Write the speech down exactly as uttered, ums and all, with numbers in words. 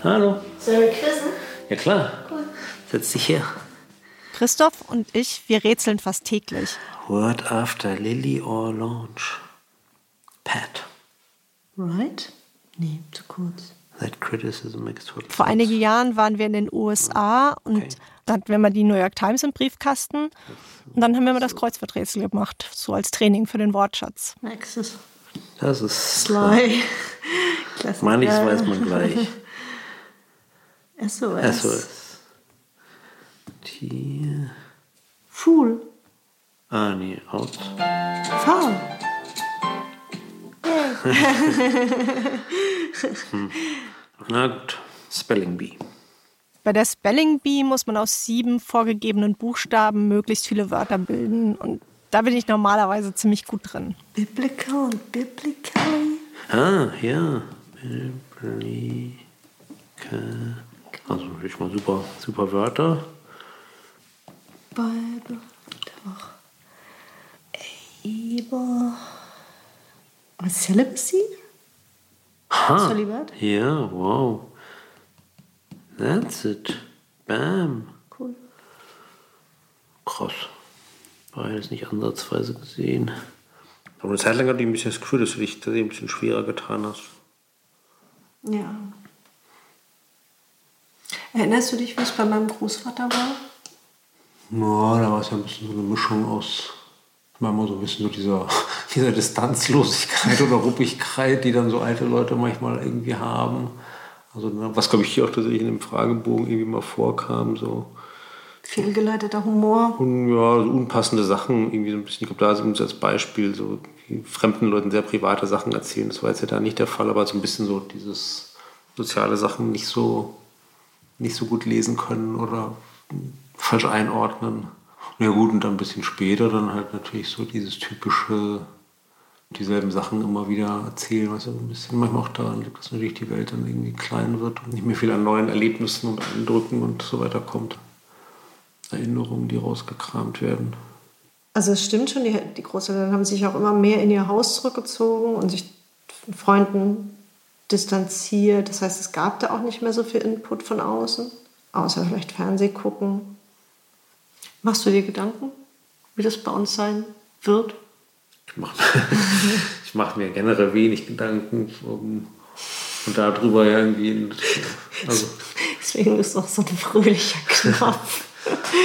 Hallo. Sollen wir quizzen? Ja klar. Cool. Setz dich her. Christoph und ich, wir rätseln fast täglich. Word after Lily or Launch? Pat. Right? Nee, zu kurz. That criticism makes total Vor sense. einigen Jahren waren wir in den U S A und Okay. da hatten wir mal die New York Times im Briefkasten. Und dann haben wir mal das Kreuzworträtsel gemacht, so als Training für den Wortschatz. Maxis. Das ist... Sly. Klassiker. Manches weiß man gleich. S O S. S O S. Tier... Fool. Ah, nee, out. Foul. Na gut. Spelling Bee. Bei der Spelling Bee muss man aus sieben vorgegebenen Buchstaben möglichst viele Wörter bilden. Und da bin ich normalerweise ziemlich gut drin. Biblical und biblically. Ah, ja. Biblical. Also, ich mal super, super Wörter. Bible. Doch. Able. Was? Celibacy? Ha. Solibert? Ja, wow. That's it. Bam. Cool. Krass. Beides nicht ansatzweise gesehen. Aber eine Zeit lang hatte ich ein bisschen das Gefühl, dass du dich das ein bisschen schwerer getan hast. Ja. Erinnerst du dich, wie es bei meinem Großvater war? Ja, da war es ja ein bisschen so eine Mischung aus, manchmal so ein bisschen so dieser, dieser Distanzlosigkeit oder Ruppigkeit, die dann so alte Leute manchmal irgendwie haben. Also was, glaube ich, hier auch tatsächlich in dem Fragebogen irgendwie mal vorkam, so Fehlgeleiteter Humor. un, ja, so unpassende Sachen, irgendwie so ein bisschen, ich glaube, da ist uns als Beispiel so wie fremden Leuten sehr private Sachen erzählen. Das war jetzt ja da nicht der Fall, aber so ein bisschen so dieses soziale Sachen nicht so, nicht so gut lesen können oder falsch einordnen. Ja gut, und dann ein bisschen später dann halt natürlich so dieses typische, dieselben Sachen immer wieder erzählen, was ja ein bisschen manchmal auch daran liegt, dass natürlich die Welt dann irgendwie klein wird und nicht mehr viel an neuen Erlebnissen und Eindrücken und so weiter kommt. Erinnerungen, die rausgekramt werden. Also es stimmt schon, die, die Großeltern haben sich auch immer mehr in ihr Haus zurückgezogen und sich von Freunden distanziert. Das heißt, es gab da auch nicht mehr so viel Input von außen, außer vielleicht Fernseh gucken. Machst du dir Gedanken, wie das bei uns sein wird? Ich mache ich mach mir generell wenig Gedanken um, und darüber ja irgendwie... Also Deswegen ist es auch so ein fröhlicher Knopf.